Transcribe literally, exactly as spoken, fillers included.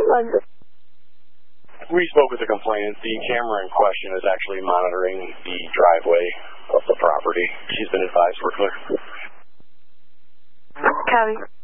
We spoke with the complainant. The camera in question is actually monitoring the driveway of the property. She's been advised we're clear. Copy.